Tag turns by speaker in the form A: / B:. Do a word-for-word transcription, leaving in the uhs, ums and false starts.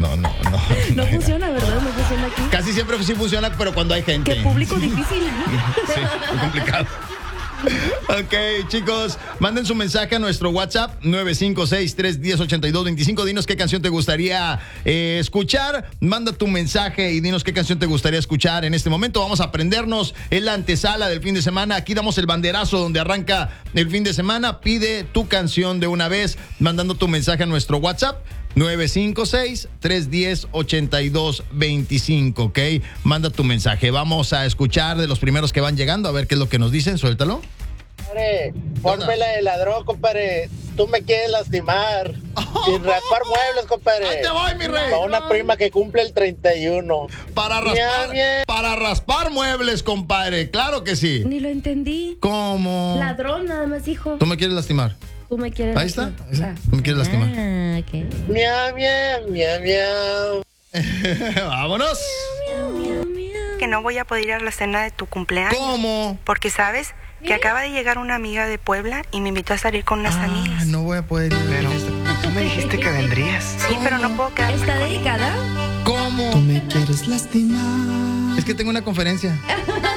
A: no, no, no.
B: No funciona, ¿verdad? No funciona aquí.
A: Casi siempre sí funciona, pero cuando hay gente.
B: Qué público difícil.
A: Sí, muy complicado. Ok, chicos, manden su mensaje a nuestro WhatsApp nueve cinco seis, tres uno cero, ocho dos dos cinco. Dinos qué canción te gustaría eh, escuchar. Manda tu mensaje y dinos qué canción te gustaría escuchar en este momento. Vamos a aprendernos en la antesala del fin de semana. Aquí damos el banderazo donde arranca el fin de semana. Pide tu canción de una vez mandando tu mensaje a nuestro WhatsApp nueve cinco seis, tres uno cero, ocho dos dos cinco, ¿ok? Manda tu mensaje. Vamos a escuchar de los primeros que van llegando, a ver qué es lo que nos dicen. Suéltalo.
C: Compadre, pónmela de ladrón, compadre. Tú me quieres lastimar.
A: Oh,
C: Sin raspar muebles, compadre.
A: ¡Ahí te voy, mi rey!
C: Para una prima que cumple el treinta y uno.
A: Para raspar,
C: Miau, miau.
A: para raspar muebles, compadre. Claro que sí.
B: Ni lo entendí.
A: ¿Cómo?
B: Ladrón, nada más dijo.
A: ¿Tú me quieres lastimar?
B: Tú me quieres.
A: Ahí está. Ahí está.
B: Ah.
A: ¿Tú me quieres lastimar?
B: Ah, ok.
C: Miau, miau, miau, miau.
A: Vámonos.
D: Que no voy a poder ir a la cena de tu cumpleaños.
A: ¿Cómo?
D: Porque sabes que acaba de llegar una amiga de Puebla y me invitó a salir con unas
A: Ah,
D: amigas.
A: no voy a poder ir.
E: Pero tú me dijiste que vendrías.
D: Sí, pero no puedo quedarme.
B: ¿Está dedicada?
A: ¿Cómo?
E: Tú me quieres lastimar.
A: Es que tengo una conferencia.